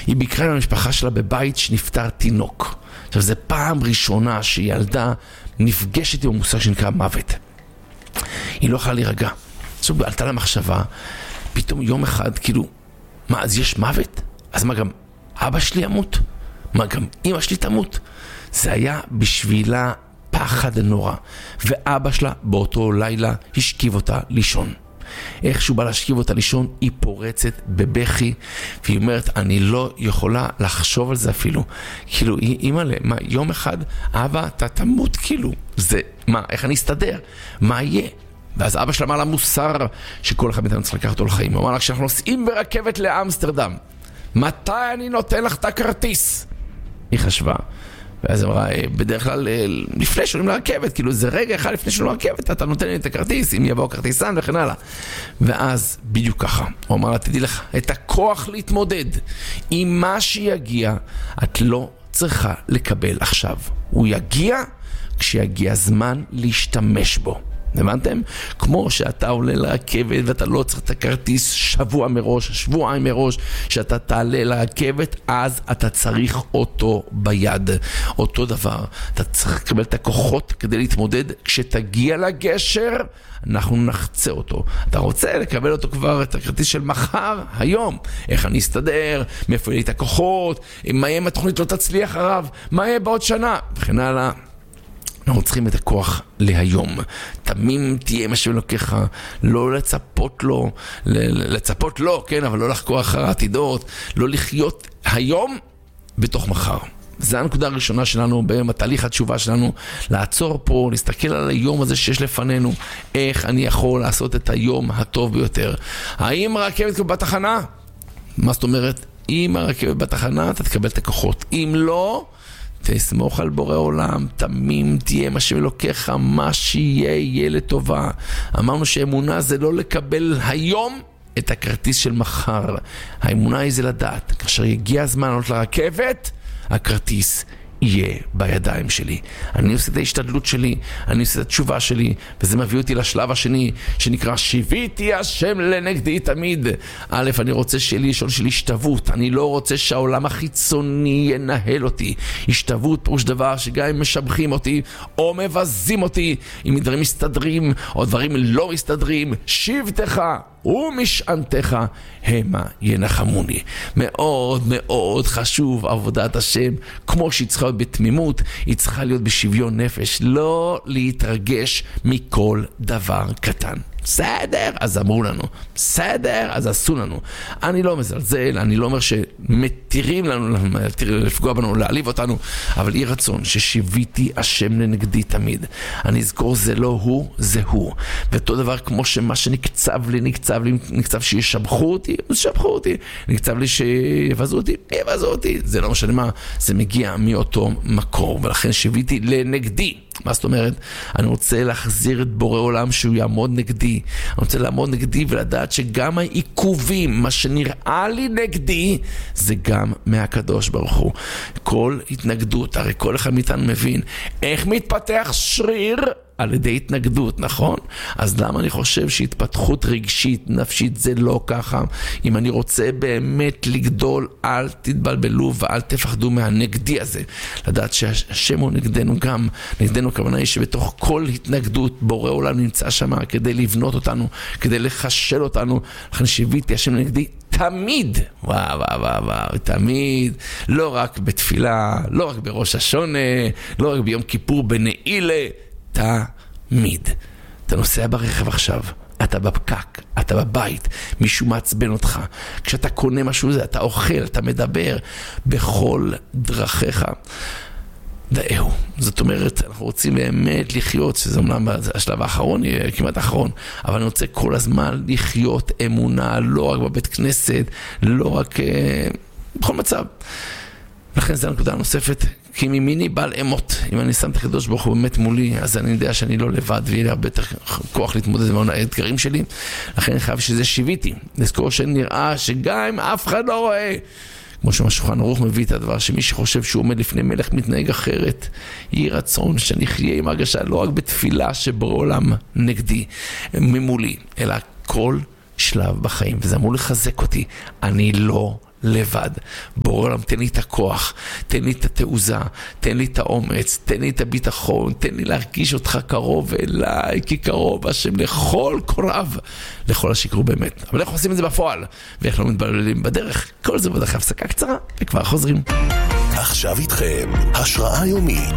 היא ביקרה עם המשפחה שלה בבית שנפטר תינוק. עכשיו, זו פעם ראשונה שילדה נפגשת עם המושג שנקרא מוות. היא לא יכולה להירגע. עכשיו, עלתה לה מחשבה, פתאום יום אחד, כאילו, מה, אז יש מוות? אז מה, גם אבא שלי ימות? מה, גם אמא שלי תמות? זה היה בשבילה פחד נורא. ואבא שלה באותו לילה השכיב אותה לישון. איך שהוא בא להשכיב אותה לישון, היא פורצת בבכי, והיא אומרת, אני לא יכולה לחשוב על זה אפילו. כאילו, אמא, מה, יום אחד, אבא, אתה תמות, כאילו. זה, מה, איך אני אסתדר? מה יהיה? ואז אבא שלה אמר לה מוסר שכל אחד מאיתנו צריך לקחת אותו לחיים. הוא אמר לה, כשאנחנו נוסעים ברכבת לאמסטרדם, מתי אני נותן לך את הכרטיס? היא חשבה. ואז אמרה, בדרך כלל לפני שעולים לרכבת, כאילו זה רגע אחד לפני שעולים לרכבת, אתה נותן לי את הכרטיס, אם יבוא כרטיסן וכן הלאה. ואז בדיוק ככה, הוא אמר לה, תדעי לך, את הכוח להתמודד עם מה שיגיע, את לא צריכה לקבל עכשיו. הוא יגיע כשיגיע זמן להשתמש בו. הבנתם? כמו שאתה עולה לרכבת ואתה לא צריך את הכרטיס שבוע מראש, שבועיים מראש, שאתה תעלה לרכבת, אז אתה צריך אותו ביד. אותו דבר, אתה צריך לקבל את הכוחות כדי להתמודד. כשתגיע לגשר, אנחנו נחצה אותו. אתה רוצה לקבל אותו כבר, את הכרטיס של מחר, היום. איך אני אסתדר? מאיפה יהיה לי את הכוחות? מה יהיה אם התוכנית לא תצליח הרב? מה יהיה בעוד שנה? וכן הלאה. אנחנו צריכים את הכוח להיום. תמים תהיה מה שלוקח, לא לצפות לו, לצפות לו, כן, אבל לא לחקור אחר העתידות, לא לחיות היום בתוך מחר. זו הנקודה הראשונה שלנו בתהליך התשובה שלנו, לעצור פה, להסתכל על היום הזה שיש לפנינו, איך אני יכול לעשות את היום הטוב ביותר. האם הרכבת בתחנה? מה זאת אומרת? אם הרכבת בתחנה, אתה תקבל את הכוחות. אם לא, תסמוך על בורא עולם, תמים תהיה מה שלוקח, מה שיהיה יהיה לטובה. אמרנו שאמונה זה לא לקבל היום את הכרטיס של מחר. האמונה היא זה לדעת, כאשר יגיע הזמן לעלות לרכבת, הכרטיס יהיה בידיים שלי. אני עושה את ההשתדלות שלי, אני עושה את התשובה שלי, וזה מביא אותי לשלב השני, שנקרא שיביתי השם לנגדי תמיד. א', אני רוצה שיהיה לי לשאול של השתוות, אני לא רוצה שהעולם החיצוני ינהל אותי. השתוות פירוש דבר שגם אם משבחים אותי, או מבזים אותי, אם דברים מסתדרים, או דברים לא מסתדרים, שבתך ומשענתך המה ינחמוני. מאוד מאוד חשוב עבודת השם, כמו שהיא צריכה להיות בתמימות, היא צריכה להיות בשוויון נפש, לא להתרגש מכל דבר קטן. בסדר, אז אמרו לנו, בסדר, אז עשו לנו. אני לא מזלזל, אני לא אומר שמתירים לנו לפגוע בנו, להעליב אותנו, אבל אי רצון ששיביתי השם לנגדי תמיד. אני אזכור זה לא הוא, זה הוא. ואותו דבר כמו שמה שנקצב לי, נקצב שישבחו אותי, אז שבחו אותי. נקצב לי שיבזו אותי, יבזו אותי. זה לא משנה מה, זה מגיע מאותו מקור, ולכן שיביתי לנגדי. מה זאת אומרת? אני רוצה להחזיר את בורא עולם שהוא יעמוד נגדי. אני רוצה לעמוד נגדי ולדעת שגם העיכובים, מה שנראה לי נגדי, זה גם מהקדוש ברוך הוא. כל התנגדות, הרי כל אחד מאיתנו מבין איך מתפתח שריר על ידי התנגדות, נכון? אז למה אני חושב שהתפתחות רגשית, נפשית, זה לא ככה? אם אני רוצה באמת לגדול, אל תתבלבלו ואל תפחדו מהנגדי הזה. לדעת שהשם הוא נגדנו גם. נגדנו הכוונה היא שבתוך כל התנגדות, בורא עולם נמצא שם כדי לבנות אותנו, כדי לחשל אותנו. לכן שיביתי השם נגדי תמיד, וואו, תמיד, לא רק בתפילה, לא רק בראש השונה, לא רק ביום כיפור בנעילה, תמיד. אתה נוסע ברכב עכשיו, אתה בפקק, אתה בבית, מישהו מעצבן אותך, כשאתה קונה משהו זה, אתה אוכל, אתה מדבר, בכל דרכיך דאהו. זאת אומרת, אנחנו רוצים באמת לחיות, שזה אומנם השלב האחרון, כמעט האחרון, אבל אני רוצה כל הזמן לחיות אמונה, לא רק בבית כנסת, לא רק בכל מצב. לכן זו הנקודה הנוספת, כי ממיני בעל אמות. אם אני שם את הקדוש ברוך הוא באמת מולי, אז אני יודע שאני לא לבד, ויהיה לי הרבה יותר כוח להתמודד עם האתגרים שלי. לכן אני חייב שזה שיביתי. לזכור שנראה שגם אם אף אחד לא רואה, כמו שהשולחן ערוך מביא את הדבר, שמי שחושב שהוא עומד לפני מלך מתנהג אחרת, יהי רצון שאני אחיה עם הרגשה, לא רק בתפילה שבעולם נגדי, ממולי, אלא כל שלב בחיים. וזה אמור לחזק אותי. אני לא לבד. בורא עולם, תן לי את הכוח, תן לי את התעוזה, תן לי את האומץ, תן לי את הביטחון, תן לי להרגיש אותך קרוב אליי, כי קרוב השם לכל קורב, לכל השיקרו באמת. אבל איך עושים את זה בפועל? ואיך לא מתבלבלים בדרך? כל זה בדרך הפסקה קצרה, וכבר חוזרים. עכשיו איתכם, השראה יומית.